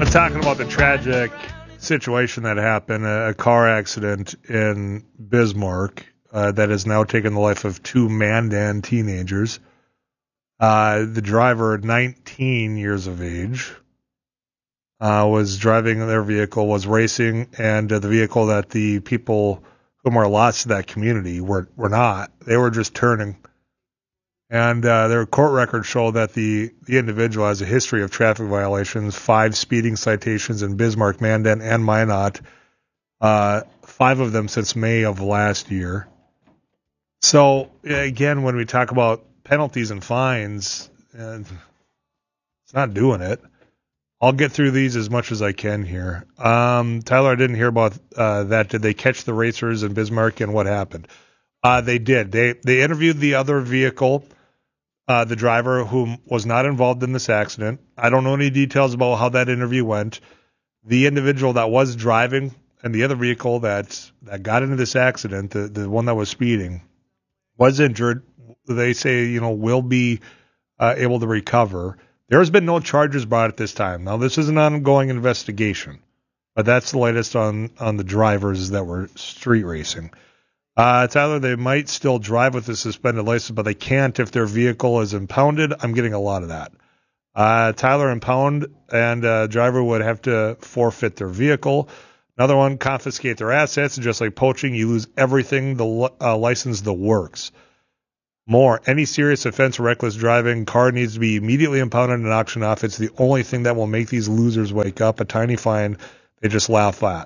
Talking about the tragic situation that happened, a car accident in Bismarck that has now taken the life of two Mandan teenagers. The driver, 19 years of age, was driving their vehicle, was racing, and the vehicle that the people whom are lost to that community were not. They were just turning. And their court records show that the individual has a history of traffic violations, 5 speeding citations in Bismarck, Mandan, and Minot, 5 of them since May of last year. So, again, when we talk about penalties and fines, it's not doing it. I'll get through these as much as I can here. Tyler, I didn't hear about that. Did they catch the racers in Bismarck, and what happened? They did. They interviewed the other vehicle, the driver who was not involved in this accident. I don't know any details about how that interview went. The individual that was driving and the other vehicle that got into this accident, the one that was speeding, was injured. They say, will be able to recover. There has been no charges brought at this time. Now, this is an ongoing investigation, but that's the latest on the drivers that were street racing. Tyler, they might still drive with a suspended license, but they can't if their vehicle is impounded. I'm getting a lot of that. Tyler, impound, and driver would have to forfeit their vehicle. Another one, confiscate their assets. Just like poaching, you lose everything, the license, the works. More, any serious offense or reckless driving, car needs to be immediately impounded and auctioned off. It's the only thing that will make these losers wake up. A tiny fine they just laugh at.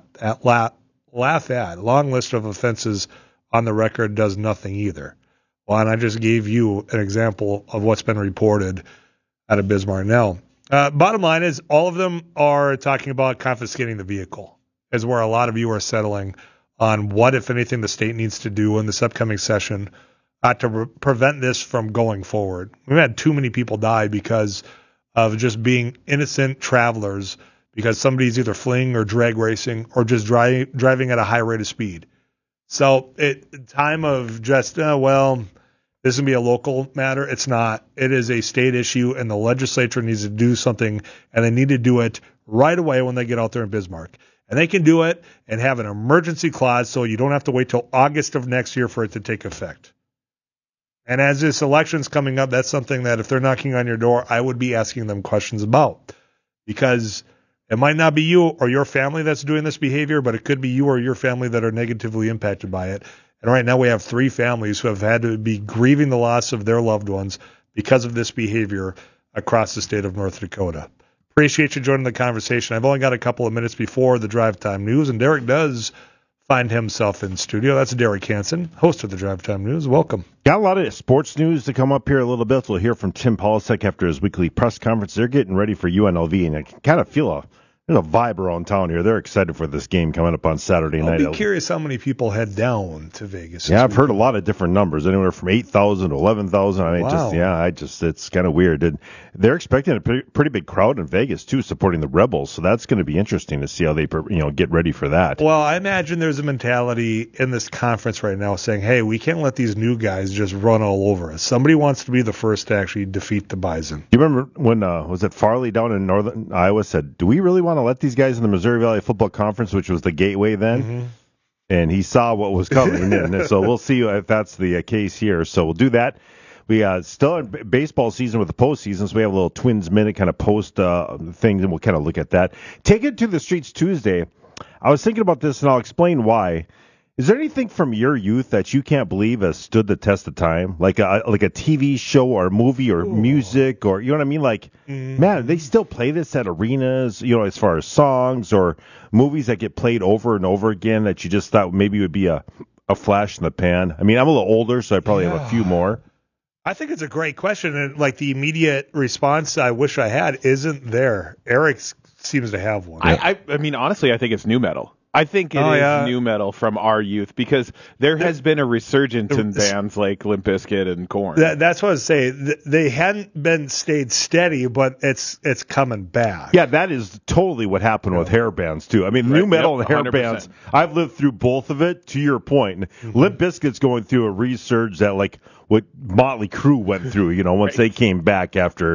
Long list of offenses on the record does nothing either. Well, and I just gave you an example of what's been reported out of Bismarck. Now, bottom line is all of them are talking about confiscating the vehicle, is where a lot of you are settling on what, if anything, the state needs to do in this upcoming session to prevent this from going forward. We've had too many people die because of just being innocent travelers, because somebody's either fleeing or drag racing or just driving at a high rate of speed. So time of just, this is going to be a local matter. It's not. It is a state issue, and the legislature needs to do something, and they need to do it right away when they get out there in Bismarck. And they can do it and have an emergency clause so you don't have to wait till August of next year for it to take effect. And as this election's coming up, that's something that if they're knocking on your door, I would be asking them questions about. Because it might not be you or your family that's doing this behavior, but it could be you or your family that are negatively impacted by it. And right now we have 3 families who have had to be grieving the loss of their loved ones because of this behavior across the state of North Dakota. Appreciate you joining the conversation. I've only got a couple of minutes before the Drive Time News, and Derek does find himself in studio. That's Derek Hansen, host of the Drive Time News. Welcome. Got a lot of sports news to come up here a little bit. We'll hear from Tim Polasek after his weekly press conference. They're getting ready for UNLV, and I can kind of feel there's a vibe around town here. They're excited for this game coming up on Saturday night. I'll be curious how many people head down to Vegas. Yeah, I've heard a lot of different numbers, anywhere from 8,000 to 11,000. I mean, wow. It's kind of weird. And they're expecting a pretty big crowd in Vegas too, supporting the Rebels. So that's going to be interesting to see how they, get ready for that. Well, I imagine there's a mentality in this conference right now saying, "Hey, we can't let these new guys just run all over us. Somebody wants to be the first to actually defeat the Bison." You remember when was it Farley down in northern Iowa said, "Do we really want to let these guys in the Missouri Valley Football Conference," which was the gateway then? Mm-hmm. And he saw what was coming. And so we'll see if that's the case here. So we'll do that. We still in baseball season with the postseason, so we have a little Twins Minute kind of post thing, and we'll kind of look at that. Take it to the streets Tuesday. I was thinking about this, and I'll explain why. Is there anything from your youth that you can't believe has stood the test of time, like a TV show or a movie or music, or you know what I mean? Like, man, they still play this at arenas, as far as songs or movies that get played over and over again that you just thought maybe would be a flash in the pan. I mean, I'm a little older, so I probably have a few more. I think it's a great question, and the immediate response I wish I had isn't there. Eric seems to have one. I mean, honestly, I think it's new metal. I think it is new metal from our youth because there has been a resurgence in bands like Limp Bizkit and Korn. That's what I was saying. They hadn't stayed steady, but it's coming back. Yeah, that is totally what happened with hair bands too. I mean, new metal and hair 100%. Bands. I've lived through both of it. To your point, Limp Bizkit's going through a resurge that what Motley Crue went through. Once they came back after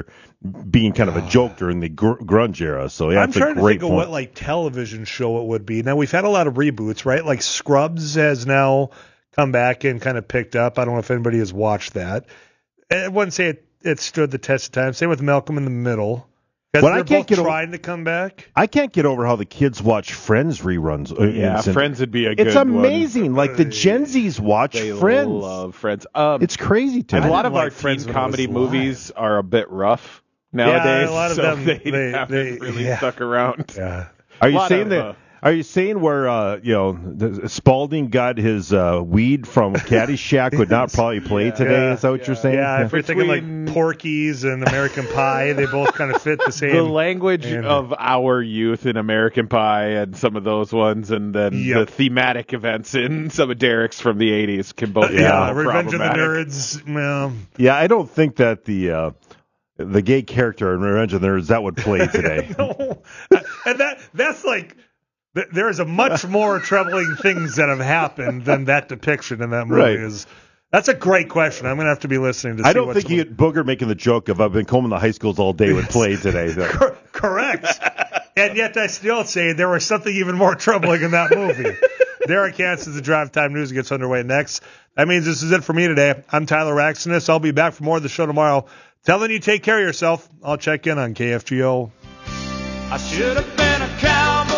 being kind of a joke during the grunge era. So yeah, I'm trying to think of what like television show it would be. Now we've had a lot of reboots, right? Like Scrubs has now come back and kind of picked up. I don't know if anybody has watched that. I wouldn't say it stood the test of time. Same with Malcolm in the Middle. Because they're both trying to come back. I can't get over how the kids watch Friends reruns. Friends would be a good one. It's amazing. Like the Gen Zs watch Friends. They love Friends. It's crazy to me. A lot of our teen comedy movies are a bit rough nowadays. Yeah, a lot of them. They haven't really stuck around. Yeah. Are you saying that? Are you saying where Spalding got his weed from Caddyshack would not probably play today? Is that what you're saying? Yeah, if you're thinking like Porky's and American Pie, they both kind of fit the same. The language of our youth in American Pie and some of those ones, and then the thematic events in some of Derek's from the 80s can both be Revenge of the Nerds. Well, yeah, I don't think that the gay character in Revenge of the Nerds that would play today. And that's like. There is a much more troubling things that have happened than that depiction in that movie. Right. That's a great question. I'm going to have to be listening to see I don't think Booger making the joke of I've been combing the high schools all day would play today. Correct. And yet I still say there was something even more troubling in that movie. Derek Hansen's the Drive Time News gets underway next. That means this is it for me today. I'm Tyler Raxonis. I'll be back for more of the show tomorrow. Telling you take care of yourself. I'll check in on KFGO. I should have been a cowboy.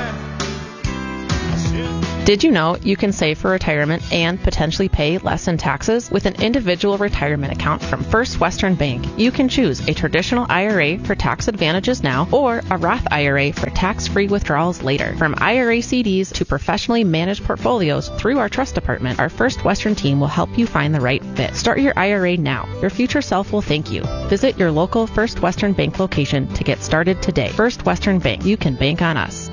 Did you know you can save for retirement and potentially pay less in taxes with an individual retirement account from First Western Bank? You can choose a traditional IRA for tax advantages now or a Roth IRA for tax-free withdrawals later. From IRA CDs to professionally managed portfolios through our trust department, our First Western team will help you find the right fit. Start your IRA now. Your future self will thank you. Visit your local First Western Bank location to get started today. First Western Bank. You can bank on us.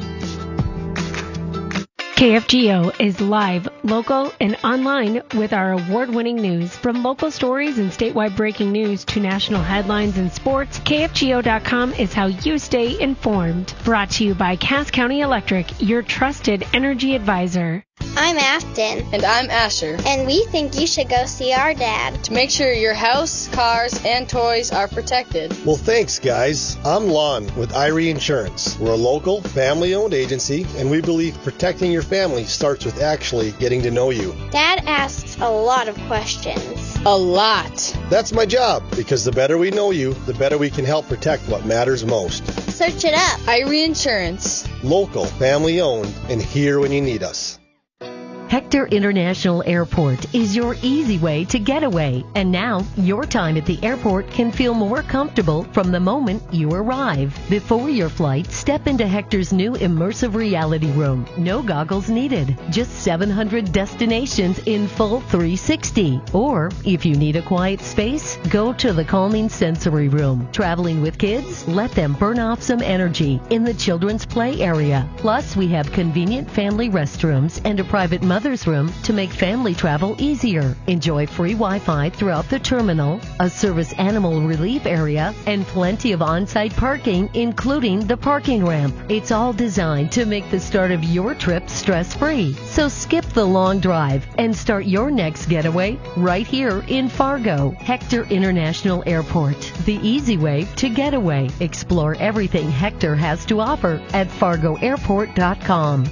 KFGO is live, local, and online with our award-winning news. From local stories and statewide breaking news to national headlines and sports, KFGO.com is how you stay informed. Brought to you by Cass County Electric, your trusted energy advisor. I'm Afton. And I'm Asher. And we think you should go see our dad. To make sure your house, cars, and toys are protected. Well, thanks, guys. I'm Lon with Irie Insurance. We're a local, family-owned agency, and we believe protecting your family starts with actually getting to know you. Dad asks a lot of questions. A lot. That's my job, because the better we know you, the better we can help protect what matters most. Search it up. Irie Insurance. Local, family-owned, and here when you need us. Hector International Airport is your easy way to get away. And now, your time at the airport can feel more comfortable from the moment you arrive. Before your flight, step into Hector's new immersive reality room. No goggles needed. Just 700 destinations in full 360. Or, if you need a quiet space, go to the calming sensory room. Traveling with kids? Let them burn off some energy in the children's play area. Plus, we have convenient family restrooms and a private mother's room to make family travel easier. Enjoy free Wi-Fi throughout the terminal, a service animal relief area, and plenty of on-site parking, including the parking ramp. It's all designed to make the start of your trip stress-free. So skip the long drive and start your next getaway right here in Fargo. Hector International Airport, the easy way to get away. Explore everything Hector has to offer at fargoairport.com.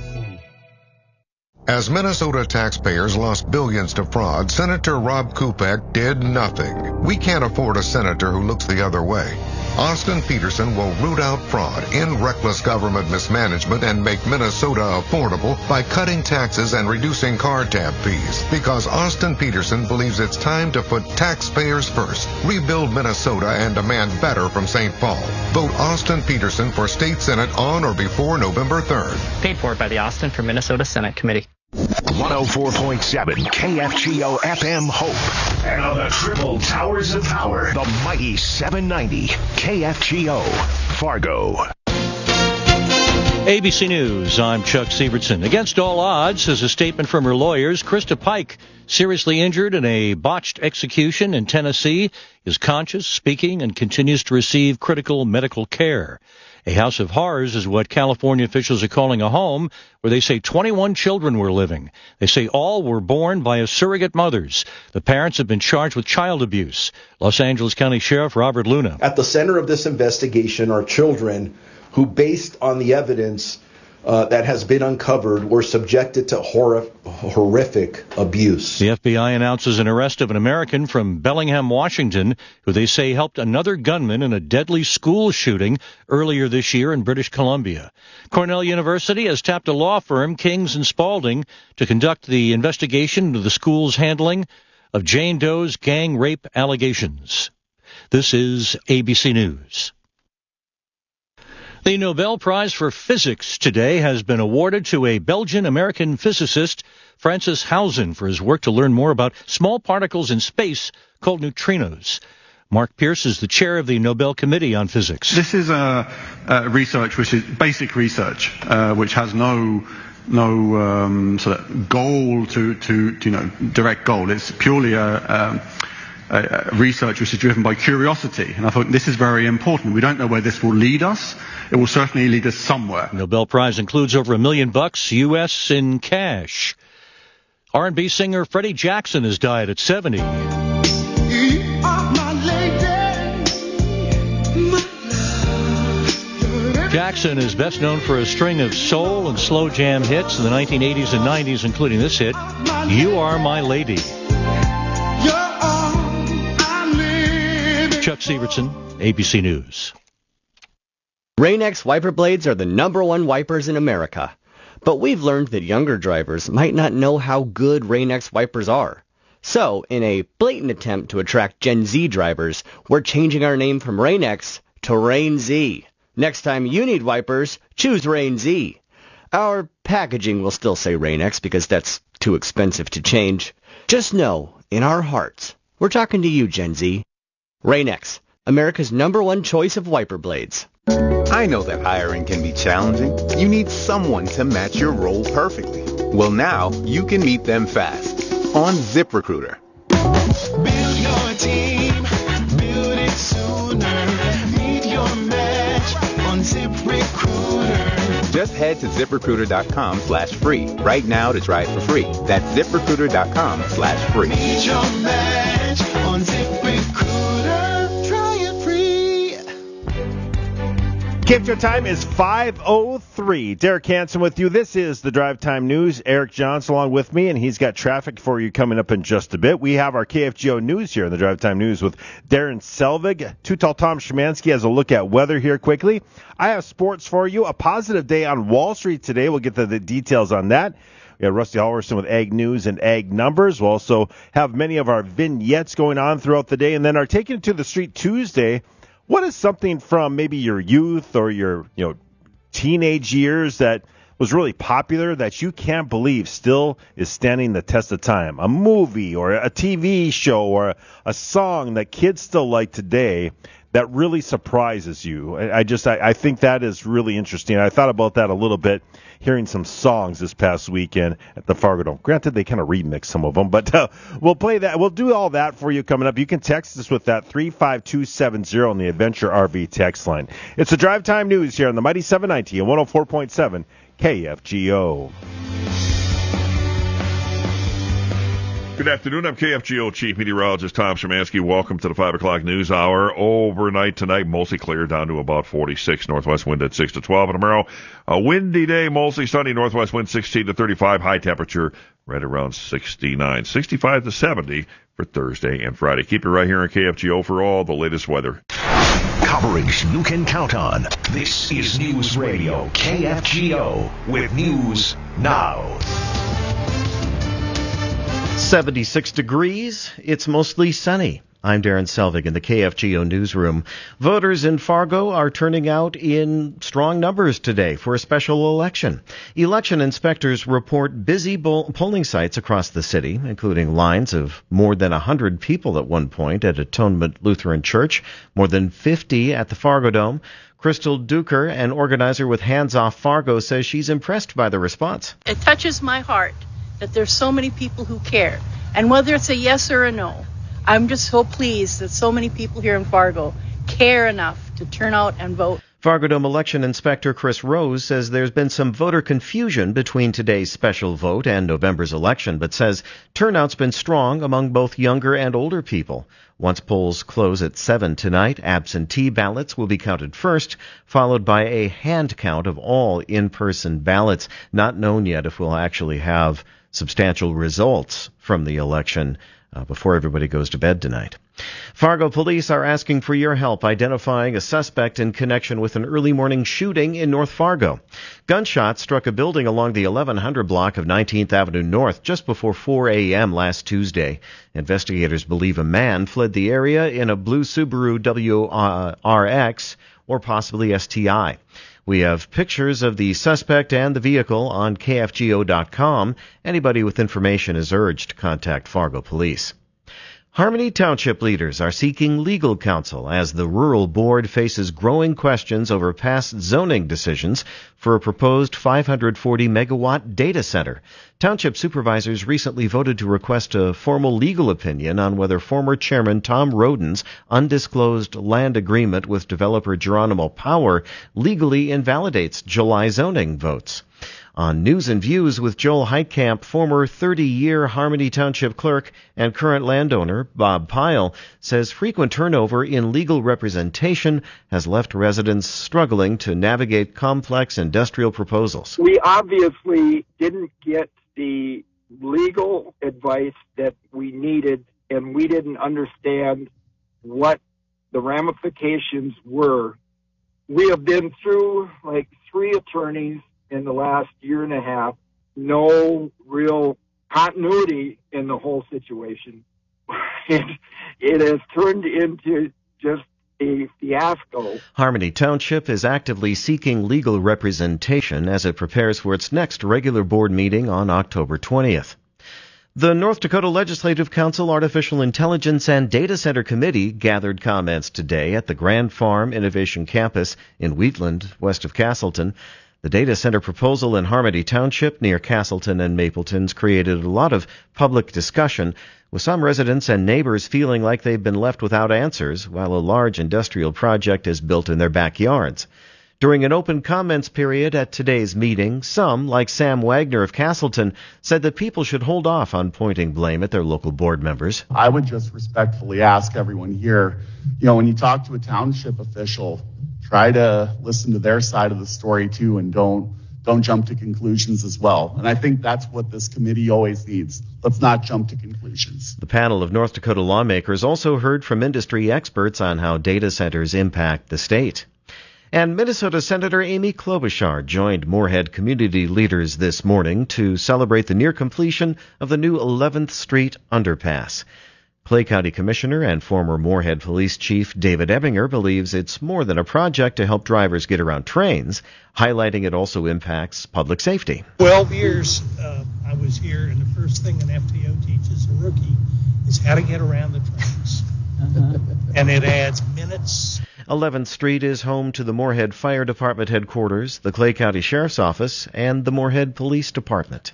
As Minnesota taxpayers lost billions to fraud, Senator Rob Kupek did nothing. We can't afford a senator who looks the other way. Austin Peterson will root out fraud, end reckless government mismanagement, and make Minnesota affordable by cutting taxes and reducing car tab fees. Because Austin Peterson believes it's time to put taxpayers first, rebuild Minnesota, and demand better from St. Paul. Vote Austin Peterson for State Senate on or before November 3rd. Paid for by the Austin for Minnesota Senate Committee. 104.7 KFGO FM Hope. And on the triple towers of power, the mighty 790 KFGO Fargo. ABC News, I'm Chuck Sievertson. Against all odds, as a statement from her lawyers, Krista Pike, seriously injured in a botched execution in Tennessee, is conscious, speaking, and continues to receive critical medical care. A house of horrors is what California officials are calling a home where they say 21 children were living. They say all were born via surrogate mothers. The parents have been charged with child abuse. Los Angeles County Sheriff Robert Luna. At the center of this investigation are children who, based on the evidence that has been uncovered, were subjected to horrific abuse. The FBI announces an arrest of an American from Bellingham, Washington, who they say helped another gunman in a deadly school shooting earlier this year in British Columbia. Cornell University has tapped a law firm, Kings and Spalding, to conduct the investigation into the school's handling of Jane Doe's gang rape allegations. This is ABC News. The Nobel Prize for Physics today has been awarded to a Belgian-American physicist, Francis Housen, for his work to learn more about small particles in space called neutrinos. Mark Pierce is the chair of the Nobel Committee on Physics. This is a research which is basic research, which has no sort of goal to direct goal. It's purely a research which is driven by curiosity, and I thought this is very important. We don't know where this will lead us. It will certainly lead us somewhere. Nobel Prize includes over $1 million U.S. in cash. R&B singer Freddie Jackson has died at 70. Jackson is best known for a string of soul and slow jam hits in the 1980s and 90s, including this hit, You Are My Lady. Chuck Severson, ABC News. Rain-X wiper blades are the #1 wipers in America. But we've learned that younger drivers might not know how good Rain-X wipers are. So, in a blatant attempt to attract Gen Z drivers, we're changing our name from Rain-X to Rain-Z. Next time you need wipers, choose Rain-Z. Our packaging will still say Rain-X because that's too expensive to change. Just know, in our hearts, we're talking to you, Gen Z. Rain-X, America's #1 choice of wiper blades. I know that hiring can be challenging. You need someone to match your role perfectly. Well, now you can meet them fast on ZipRecruiter. Build your team, build it sooner. Meet your match on ZipRecruiter. Just head to ZipRecruiter.com/free right now to try it for free. That's ZipRecruiter.com/free. Meet your match on ZipRecruiter. Try it free. KFGO time is 5:03. Derek Hansen with you. This is the Drive Time News. Eric Johnson along with me, and he's got traffic for you coming up in just a bit. We have our KFGO News here in the Drive Time News with Darren Selvig. Too Tall Tom Szymanski has a look at weather here quickly. I have sports for you. A positive day on Wall Street today. We'll get to the details on that. We have Rusty Halverson with Ag News and Ag Numbers. We'll also have many of our vignettes going on throughout the day. And then our Taking It to the Street Tuesday. What is something from maybe your youth or your teenage years that was really popular that you can't believe still is standing the test of time? A movie or a TV show or a song that kids still like today that really surprises you. I think that is really interesting. I thought about that a little bit hearing some songs this past weekend at the Fargo Dome. Granted, they kind of remix some of them, but we'll play that. We'll do all that for you coming up. You can text us with that 35270 on the Adventure RV text line. It's the Drive Time News here on the Mighty 790 and 104.7 KFGO. Good afternoon. I'm KFGO Chief Meteorologist Tom Szymanski. Welcome to the 5 o'clock news hour. Overnight tonight, mostly clear down to about 46. Northwest wind at 6 to 12. And tomorrow, a windy day, mostly sunny. Northwest wind 16 to 35. High temperature right around 69. 65 to 70 for Thursday and Friday. Keep it right here on KFGO for all the latest weather. Coverage you can count on. This is News Radio KFGO with News Now. 76 degrees. It's mostly sunny. I'm Darren Selvig in the KFGO newsroom. Voters in Fargo are turning out in strong numbers today for a special election. Election inspectors report busy polling sites across the city, including lines of more than 100 people at one point at Atonement Lutheran Church, more than 50 at the Fargo Dome. Crystal Duker, an organizer with Hands Off Fargo, says she's impressed by the response. It touches my heart that there's so many people who care. And whether it's a yes or a no, I'm just so pleased that so many people here in Fargo care enough to turn out and vote. Fargo Dome election inspector Chris Rose says there's been some voter confusion between today's special vote and November's election, but says turnout's been strong among both younger and older people. Once polls close at 7 tonight, absentee ballots will be counted first, followed by a hand count of all in-person ballots. Not known yet if we'll actually have substantial results from the election before everybody goes to bed tonight. Fargo police are asking for your help identifying a suspect in connection with an early morning shooting in North Fargo. Gunshots struck a building along the 1100 block of 19th Avenue North just before 4 a.m. last Tuesday. Investigators believe a man fled the area in a blue Subaru WRX or possibly STI. We have pictures of the suspect and the vehicle on KFGO.com. Anybody with information is urged to contact Fargo Police. Harmony Township leaders are seeking legal counsel as the Rural Board faces growing questions over past zoning decisions for a proposed 540-megawatt data center. Township supervisors recently voted to request a formal legal opinion on whether former chairman Tom Roden's undisclosed land agreement with developer Geronimo Power legally invalidates July zoning votes. On News and Views with Joel Heitkamp, former 30-year Harmony Township clerk and current landowner Bob Pyle says frequent turnover in legal representation has left residents struggling to navigate complex industrial proposals. We obviously didn't get the legal advice that we needed, and we didn't understand what the ramifications were. We have been through like 3 attorneys in the last year and a half, no real continuity in the whole situation. It has turned into just a fiasco. Harmony Township is actively seeking legal representation as it prepares for its next regular board meeting on October 20th. The North Dakota Legislative Council Artificial Intelligence and Data Center Committee gathered comments today at the Grand Farm Innovation Campus in Wheatland, west of Castleton. The data center proposal in Harmony Township near Castleton and Mapleton's created a lot of public discussion, with some residents and neighbors feeling like they've been left without answers while a large industrial project is built in their backyards. During an open comments period at today's meeting, some, like Sam Wagner of Castleton, said that people should hold off on pointing blame at their local board members. I would just respectfully ask everyone here, when you talk to a township official, try to listen to their side of the story too, and don't jump to conclusions as well. And I think that's what this committee always needs. Let's not jump to conclusions. The panel of North Dakota lawmakers also heard from industry experts on how data centers impact the state. And Minnesota Senator Amy Klobuchar joined Moorhead community leaders this morning to celebrate the near completion of the new 11th Street underpass. Clay County Commissioner and former Moorhead Police Chief David Ebinger believes it's more than a project to help drivers get around trains, highlighting it also impacts public safety. 12 years I was here, and the first thing an FTO teaches a rookie is how to get around the trains. And it adds minutes. 11th Street is home to the Moorhead Fire Department headquarters, the Clay County Sheriff's Office, and the Moorhead Police Department.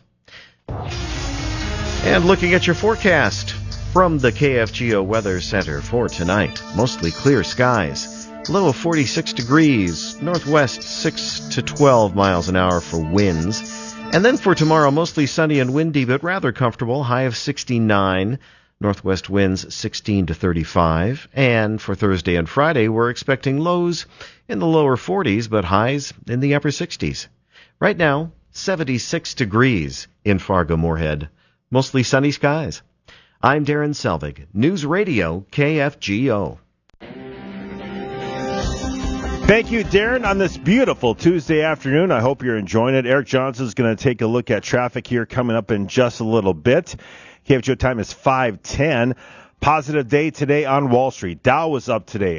And looking at your forecast from the KFGO Weather Center for tonight, mostly clear skies, low of 46 degrees, northwest 6 to 12 miles an hour for winds. And then for tomorrow, mostly sunny and windy, but rather comfortable, high of 69. Northwest winds 16 to 35. And for Thursday and Friday, we're expecting lows in the lower 40s, but highs in the upper 60s. Right now, 76 degrees in Fargo-Moorhead. Mostly sunny skies. I'm Darren Selvig, News Radio KFGO. Thank you, Darren, on this beautiful Tuesday afternoon. I hope you're enjoying it. Eric Johnson is going to take a look at traffic here coming up in just a little bit. KFGO time is 5:10. Positive day today on Wall Street. Dow was up today,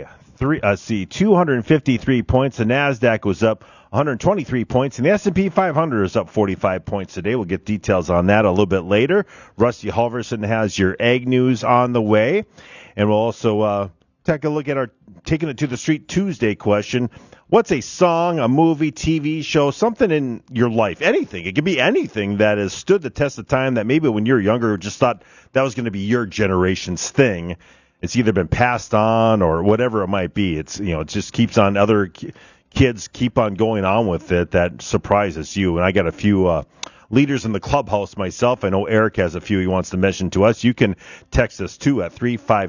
253 points. The NASDAQ was up 123 points, and the S&P 500 is up 45 points today. We'll get details on that a little bit later. Rusty Halverson has your ag news on the way, and we'll also take a look at our Taking It to the Street Tuesday question. What's a song, a movie, TV show, something in your life, anything? It could be anything that has stood the test of time that maybe when you were younger just thought that was going to be your generation's thing. It's either been passed on or whatever it might be. It's, it just keeps on other kids keep on going on with it that surprises you. And I got a few leaders in the clubhouse myself. I know Eric has a few he wants to mention to us. You can text us too at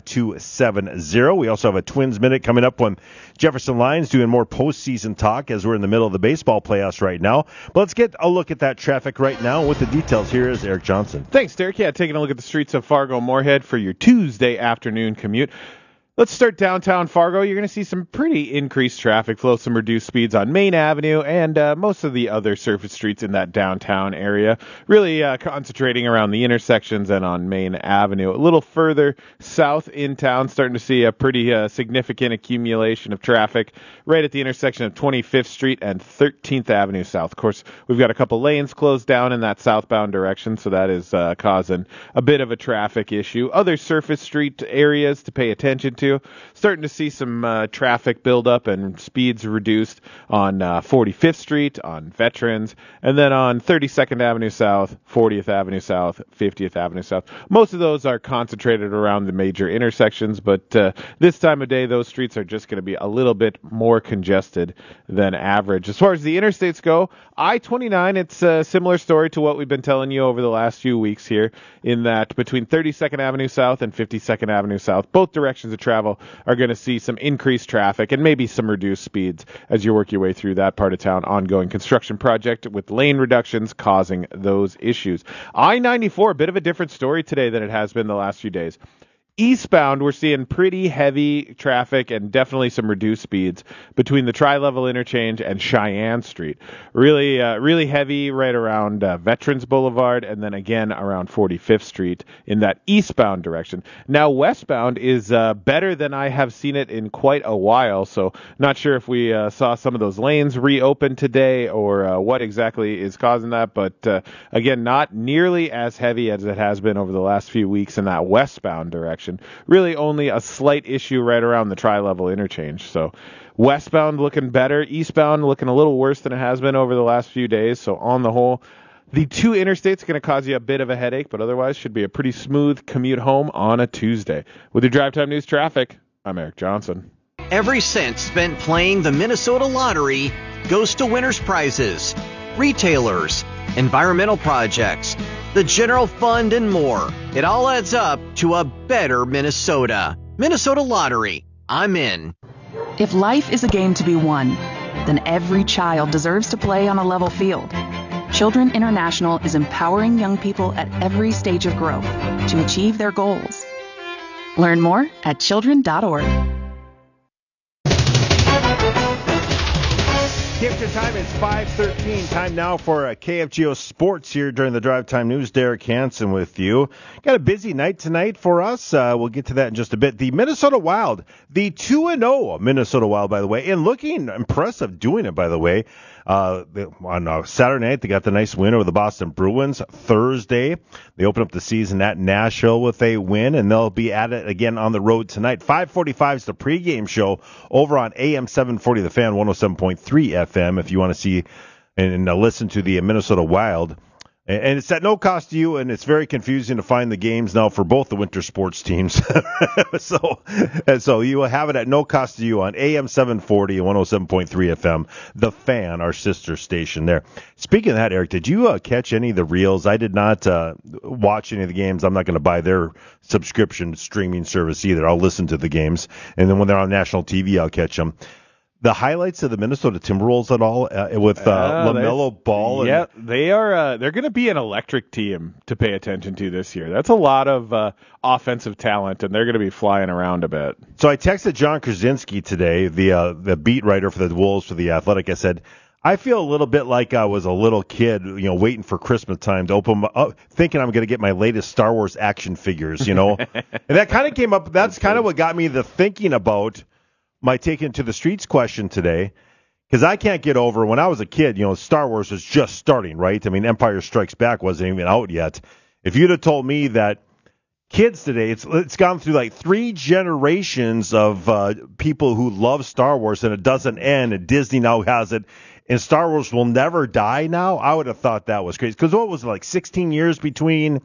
35270. We also have a Twins Minute coming up when Jefferson Lions doing more postseason talk as we're in the middle of the baseball playoffs right now. But let's get a look at that traffic right now. With the details, here is Eric Johnson. Thanks, Derek. Yeah, taking a look at the streets of Fargo-Moorhead for your Tuesday afternoon commute. Let's start downtown Fargo. You're going to see some pretty increased traffic flow, some reduced speeds on Main Avenue and most of the other surface streets in that downtown area, really concentrating around the intersections and on Main Avenue. A little further south in town, starting to see a pretty significant accumulation of traffic right at the intersection of 25th Street and 13th Avenue South. Of course, we've got a couple lanes closed down in that southbound direction, so that is causing a bit of a traffic issue. Other surface street areas to pay attention to. Starting to see some traffic build up and speeds reduced on 45th Street, on Veterans, and then on 32nd Avenue South, 40th Avenue South, 50th Avenue South. Most of those are concentrated around the major intersections, but this time of day, those streets are just going to be a little bit more congested than average. As far as the interstates go, I-29, it's a similar story to what we've been telling you over the last few weeks here, in that between 32nd Avenue South and 52nd Avenue South, both directions of travel are going to see some increased traffic and maybe some reduced speeds as you work your way through that part of town. Ongoing construction project with lane reductions causing those issues. I-94, a bit of a different story today than it has been the last few days. Eastbound, we're seeing pretty heavy traffic and definitely some reduced speeds between the Tri-Level Interchange and Cheyenne Street. Really heavy right around Veterans Boulevard and then again around 45th Street in that eastbound direction. Now, westbound is better than I have seen it in quite a while, so not sure if we saw some of those lanes reopen today or what exactly is causing that, but again, not nearly as heavy as it has been over the last few weeks in that westbound direction. Really only a slight issue right around the Tri-Level Interchange. So westbound looking better, eastbound looking a little worse than it has been over the last few days. So on the whole, the two interstates are going to cause you a bit of a headache, but otherwise should be a pretty smooth commute home on a Tuesday. With your Drive Time News traffic, I'm Eric Johnson. Every cent spent playing the Minnesota Lottery goes to winners' prizes, retailers, environmental projects, the general fund, and more. It all adds up to a better Minnesota. Minnesota Lottery. I'm in. If life is a game to be won, then every child deserves to play on a level field. Children International is empowering young people at every stage of growth to achieve their goals. Learn more at children.org. KFGO time is 5:13. Time now for KFGO Sports here during the Drive Time News. Derek Hansen with you. Got a busy night tonight for us. We'll get to that in just a bit. The Minnesota Wild, the 2-0 Minnesota Wild, by the way, and looking impressive doing it, by the way. On Saturday night, they got the nice win over the Boston Bruins. Thursday, they open up the season at Nashville with a win, and they'll be at it again on the road tonight. 5:45 is the pregame show over on AM 740, The Fan, 107.3 FM, if you want to see and listen to the Minnesota Wild. And it's at no cost to you, and it's very confusing to find the games now for both the winter sports teams. So you will have it at no cost to you on AM 740 and 107.3 FM, The Fan, our sister station there. Speaking of that, Eric, did you catch any of the reels? I did not watch any of the games. I'm not going to buy their subscription streaming service either. I'll listen to the games, and then when they're on national TV, I'll catch them. The highlights of the Minnesota Timberwolves at all with LaMelo Ball? Yeah, they are. They're going to be an electric team to pay attention to this year. That's a lot of offensive talent, and they're going to be flying around a bit. So I texted John Krasinski today, the beat writer for the Wolves for The Athletic. I said, I feel a little bit like I was a little kid, waiting for Christmas time to open up, thinking I'm going to get my latest Star Wars action figures, And that kind of came up. That's kind of what got me to thinking about my take into the streets question today, because I can't get over when I was a kid, Star Wars was just starting, right? I mean, Empire Strikes Back wasn't even out yet. If you'd have told me that kids today, it's gone through like 3 generations of people who love Star Wars and it doesn't end, and Disney now has it, and Star Wars will never die now, I would have thought that was crazy. Because what was it, like 16 years between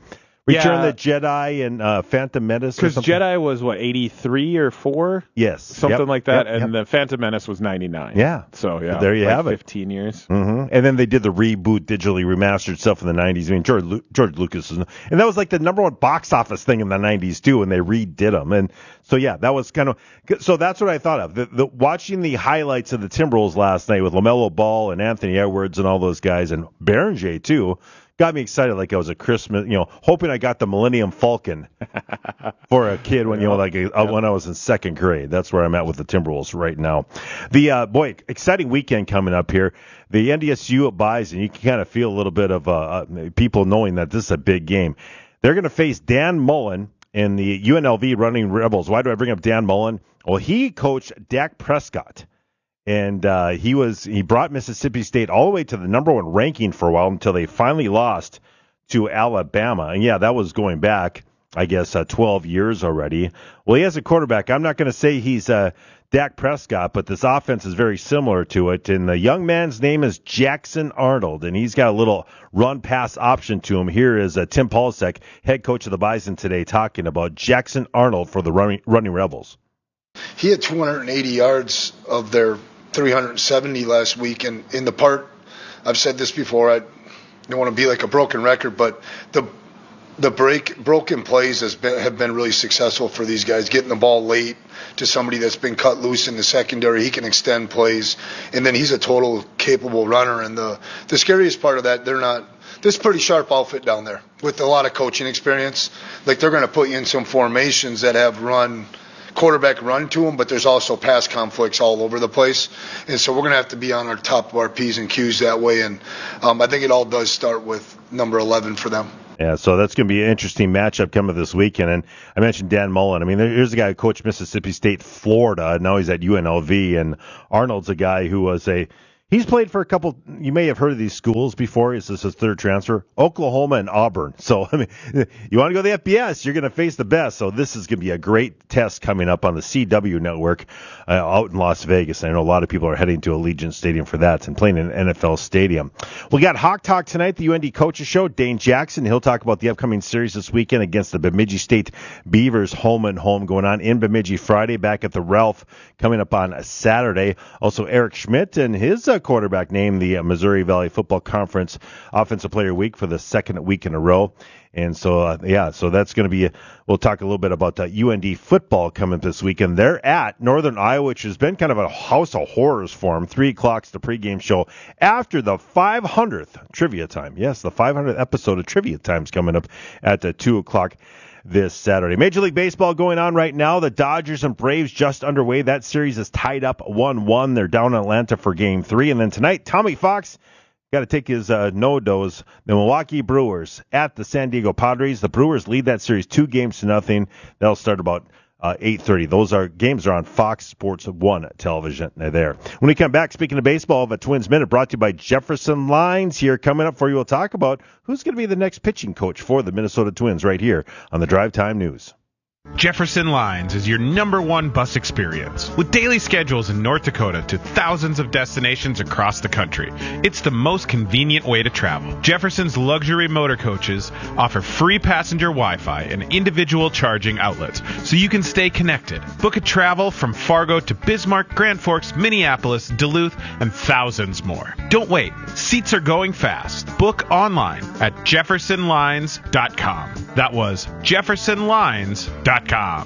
Return of the Jedi and Phantom Menace. Because Jedi was, 83 or 4? Yes. Something like that. And the Phantom Menace was 99. Yeah. So, yeah. There you have it. 15 years. Mm-hmm. And then they did the reboot, digitally remastered stuff in the 90s. I mean, George Lucas. And that was like the number one box office thing in the 90s, too, when they redid them. And so, yeah, that was kind of – so that's what I thought of. Watching the highlights of the Timberwolves last night with LaMelo Ball and Anthony Edwards and all those guys, and Berenger, too, got me excited like I was a Christmas, hoping I got the Millennium Falcon for a kid when, when I was in second grade. That's where I'm at with the Timberwolves right now. The, exciting weekend coming up here. The NDSU at Bison, you can kind of feel a little bit of people knowing that this is a big game. They're going to face Dan Mullen in the UNLV Running Rebels. Why do I bring up Dan Mullen? Well, he coached Dak Prescott. And he brought Mississippi State all the way to the number one ranking for a while until they finally lost to Alabama. And, yeah, that was going back, I guess, 12 years already. Well, he has a quarterback. I'm not going to say he's Dak Prescott, but this offense is very similar to it. And the young man's name is Jackson Arnold, and he's got a little run-pass option to him. Here is Tim Polsek, head coach of the Bison today, talking about Jackson Arnold for the Running Rebels. He had 280 yards of their 370 last week, and in the part, I've said this before, I don't want to be like a broken record, but the broken plays have been really successful for these guys. Getting the ball late to somebody that's been cut loose in the secondary, he can extend plays, and then he's a total capable runner. And the scariest part of that, this is a pretty sharp outfit down there with a lot of coaching experience. Like, they're going to put you in some formations that have quarterback run to them, but there's also pass conflicts all over the place. And so we're going to have to be on our top of our P's and Q's that way. And I think it all does start with number 11 for them. Yeah, so that's going to be an interesting matchup coming this weekend. And I mentioned Dan Mullen. I mean, here's a guy who coached Mississippi State, Florida, and now he's at UNLV. And Arnold's a guy who was he's played for a couple, you may have heard of these schools before. This is his third transfer, Oklahoma and Auburn. So, I mean, you want to go to the FBS, you're going to face the best. So this is going to be a great test coming up on the CW network out in Las Vegas. I know a lot of people are heading to Allegiant Stadium for that and playing in an NFL stadium. We got Hawk Talk tonight, the UND Coaches Show. Dane Jackson, he'll talk about the upcoming series this weekend against the Bemidji State Beavers, home and home, going on in Bemidji Friday, back at the Ralph coming up on Saturday. Also, Eric Schmidt and his quarterback named the Missouri Valley Football Conference Offensive Player of the Week for the second week in a row. And so, so that's going to be, we'll talk a little bit about UND football coming this weekend. They're at Northern Iowa, which has been kind of a house of horrors for them. 3 o'clock's the pregame show after the 500th Trivia Time. Yes, the 500th episode of Trivia Time's coming up at 2 o'clock this Saturday. Major League Baseball going on right now. The Dodgers and Braves just underway. That series is tied up 1-1. They're down in Atlanta for Game 3. And then tonight, Tommy Fox got to take his no-dose. The Milwaukee Brewers at the San Diego Padres. The Brewers lead that series 2-0. That'll start about 8:30. Games are on Fox Sports 1 television there. When we come back, speaking of baseball, the Twins Minute brought to you by Jefferson Lines. Here coming up for you, we'll talk about who's going to be the next pitching coach for the Minnesota Twins right here on the Drive Time News. Jefferson Lines is your #1 bus experience. With daily schedules in North Dakota to thousands of destinations across the country, it's the most convenient way to travel. Jefferson's luxury motor coaches offer free passenger Wi-Fi and individual charging outlets, so you can stay connected. Book a travel from Fargo to Bismarck, Grand Forks, Minneapolis, Duluth, and thousands more. Don't wait. Seats are going fast. Book online at jeffersonlines.com. That was jeffersonlines.com.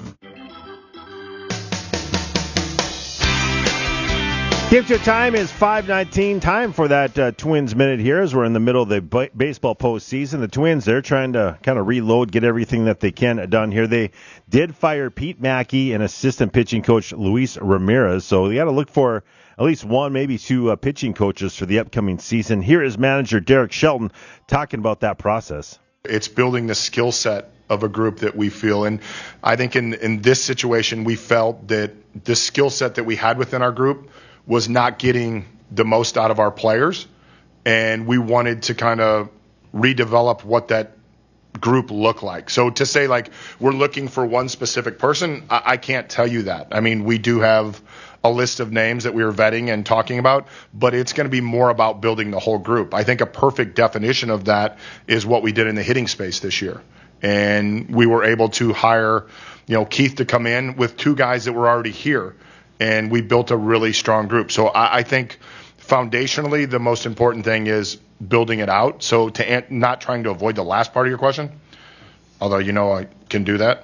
Give time is 5:19. Time for that Twins Minute here as we're in the middle of the baseball postseason. The Twins, they're trying to kind of reload, get everything that they can done here. They did fire Pete Mackey and assistant pitching coach Luis Ramirez, so they got to look for at least one, maybe two pitching coaches for the upcoming season. Here is manager Derek Shelton talking about that process. It's building the skill set of a group that we feel. And I think in this situation, we felt that the skill set that we had within our group was not getting the most out of our players. And we wanted to kind of redevelop what that group looked like. So to say, like, we're looking for one specific person, I can't tell you that. I mean, we do have a list of names that we are vetting and talking about, but it's going to be more about building the whole group. I think a perfect definition of that is what we did in the hitting space this year. And we were able to hire, Keith to come in with two guys that were already here. And we built a really strong group. So I think foundationally, the most important thing is building it out. So not trying to avoid the last part of your question, although I can do that.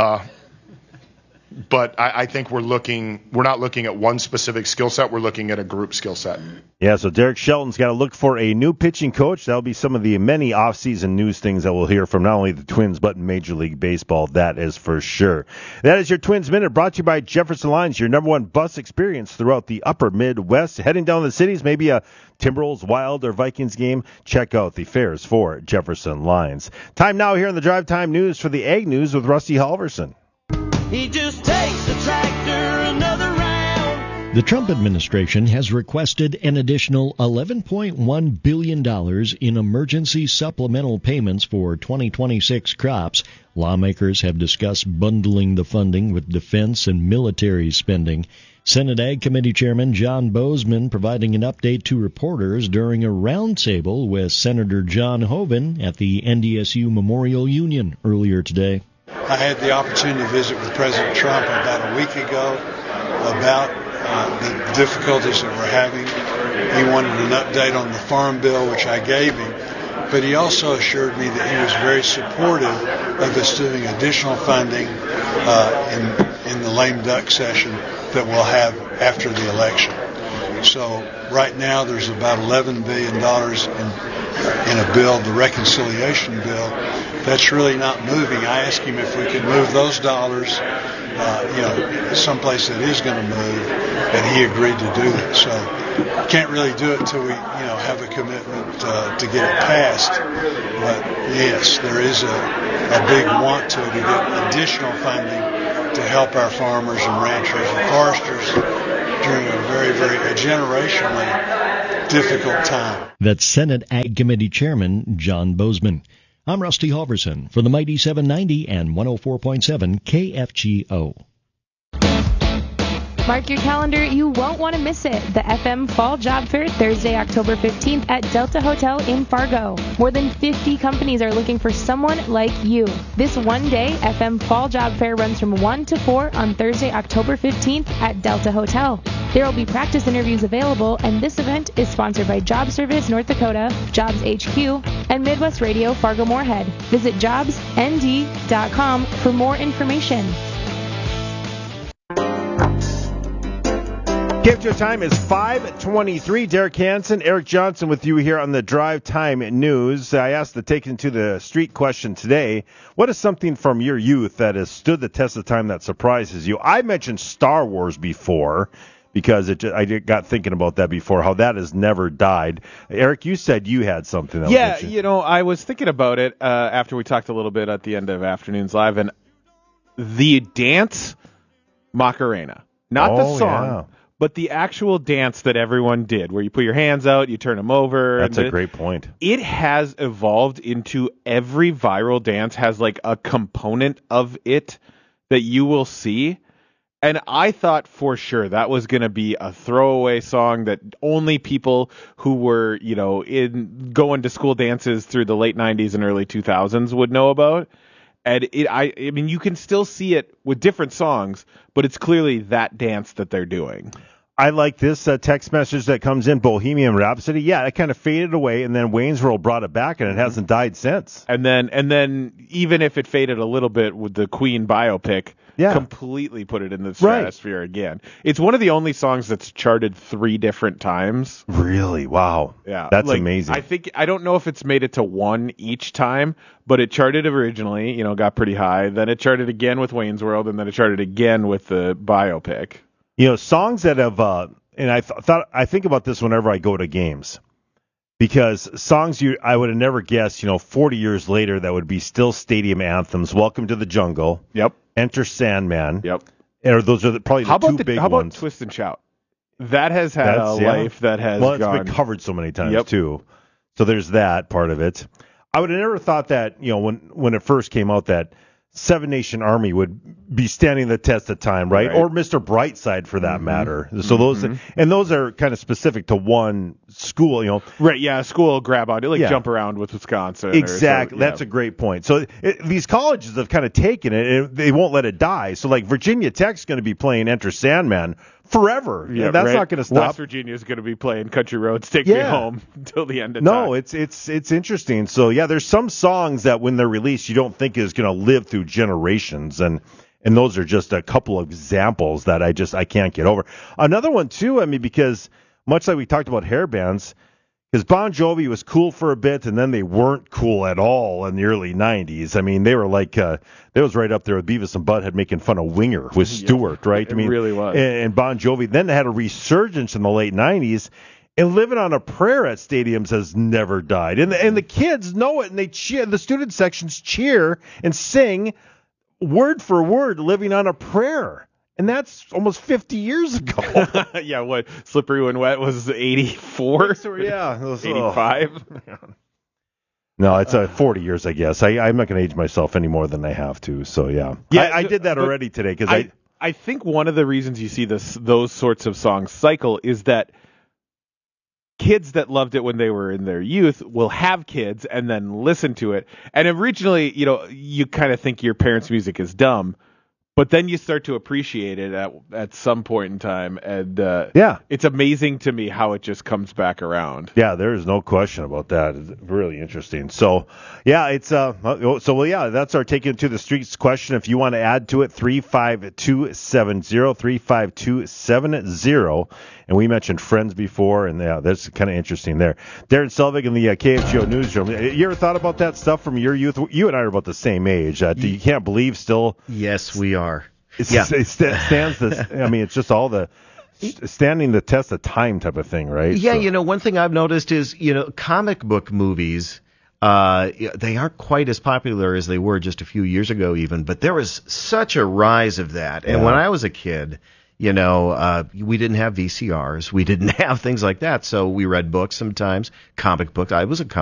But I think we're not looking at one specific skill set. We're looking at a group skill set. Yeah, so Derek Shelton's got to look for a new pitching coach. That'll be some of the many off-season news things that we'll hear from not only the Twins, but Major League Baseball. That is for sure. That is your Twins Minute, brought to you by Jefferson Lines, your number one bus experience throughout the upper Midwest. Heading down the cities, maybe a Timberwolves, Wild, or Vikings game, check out the fares for Jefferson Lines. Time now here in the Drive Time News for the Ag News with Rusty Halverson. He just takes the tractor another round. The Trump administration has requested an additional $11.1 billion in emergency supplemental payments for 2026 crops. Lawmakers have discussed bundling the funding with defense and military spending. Senate Ag Committee Chairman John Boozman providing an update to reporters during a roundtable with Senator John Hoeven at the NDSU Memorial Union earlier today. I had the opportunity to visit with President Trump about a week ago about the difficulties that we're having. He wanted an update on the Farm Bill, which I gave him, but he also assured me that he was very supportive of us doing additional funding in the lame duck session that we'll have after the election. So right now there's about $11 billion in a bill, the reconciliation bill. That's really not moving. I asked him if we could move those dollars, someplace that is going to move, and he agreed to do it. So can't really do it until we, have a commitment to get it passed. But yes, there is a big want to get additional funding to help our farmers and ranchers and foresters during a a generationally difficult time. That's Senate Ag Committee Chairman John Boozman. I'm Rusty Halverson for the Mighty 790 and 104.7 KFGO. Mark your calendar, you won't want to miss it. The FM Fall Job Fair, Thursday, October 15th at Delta Hotel in Fargo. More than 50 companies are looking for someone like you. This one-day FM Fall Job Fair runs from 1 to 4 on Thursday, October 15th at Delta Hotel. There will be practice interviews available, and this event is sponsored by Job Service North Dakota, Jobs HQ, and Midwest Radio Fargo-Moorhead. Visit jobsnd.com for more information. KFGO time is 5:23. Derek Hansen, Eric Johnson with you here on the Drive Time News. I asked the Take It to the Street question today. What is something from your youth that has stood the test of time that surprises you? I mentioned Star Wars before because I got thinking about that before, how that has never died. Eric, you said you had something. That I was thinking about it after we talked a little bit at the end of Afternoons Live, and the dance Macarena, not the song. Yeah. But the actual dance that everyone did, where you put your hands out, you turn them over. That's a great point. It has evolved into every viral dance has like a component of it that you will see. And I thought for sure that was going to be a throwaway song that only people who were, going to school dances through the late 90s and early 2000s would know about. And I mean, you can still see it with different songs, but it's clearly that dance that they're doing. I like this text message that comes in, Bohemian Rhapsody. Yeah, it kind of faded away, and then Wayne's World brought it back, and it hasn't died since. And then even if it faded a little bit with the Queen biopic, completely put it in the stratosphere again. It's one of the only songs that's charted 3 different times. Really? Wow. Yeah. That's amazing. I don't know if it's made it to 1 each time, but it charted originally, got pretty high. Then it charted again with Wayne's World, and then it charted again with the biopic. Songs that have, and I think about this whenever I go to games, because songs I would have never guessed, 40 years later, that would be still stadium anthems. Welcome to the Jungle. Yep. Enter Sandman. Yep. Those are probably the 2 big ones. How about Twist and Shout? That has had life that has gone. Well, it's been covered so many times too. So there's that part of it. I would have never thought that, when it first came out, that Seven Nation Army would be standing the test of time, right? Or Mr. Brightside for that matter. So those are kind of specific to one school, you know. Right, yeah, a school will grab on it, Jump Around with Wisconsin. Exactly. That's a great point. So these colleges have kind of taken it, and they won't let it die. So, like, Virginia Tech's going to be playing Enter Sandman forever. Yeah, that's not going to stop. West Virginia is going to be playing Country Roads Take Me Home until the end of time. No, it's interesting. So, yeah, there's some songs that when they're released you don't think is going to live through generations, and those are just a couple of examples that I can't get over. Another one, too, I mean, because much like we talked about hair bands, because Bon Jovi was cool for a bit, and then they weren't cool at all in the early 90s. I mean, they were like, it was right up there with Beavis and Butthead making fun of Winger with Stewart, right? It really was. And Bon Jovi then had a resurgence in the late 90s, and Living on a Prayer at stadiums has never died. And the kids know it, and they cheer. The student sections cheer and sing word for word Living on a Prayer. And that's almost 50 years ago. Yeah, what? Slippery When Wet was 84? Yeah. 85? No, it's 40 years, I guess. I'm not going to age myself any more than I have to, so yeah. I did that already today. Because I think one of the reasons you see those sorts of songs cycle is that kids that loved it when they were in their youth will have kids and then listen to it. And originally, you kind of think your parents' music is dumb. But then you start to appreciate it at some point in time, and it's amazing to me how it just comes back around. Yeah, there's no question about that. It's really interesting. So, yeah, that's our Take It to the Streets question. If you want to add to it, 35270, and we mentioned Friends before, and that's kind of interesting there. Darren Selvig in the KFGO newsroom. You ever thought about that stuff from your youth? You and I are about the same age. You can't believe still. Yes, we are. It stands this. I mean, it's just all the standing the test of time type of thing, right? Yeah, one thing I've noticed is, comic book movies, they aren't quite as popular as they were just a few years ago even, but there was such a rise of that. And when I was a kid, we didn't have VCRs. We didn't have things like that. So we read books sometimes, comic books. I was a comic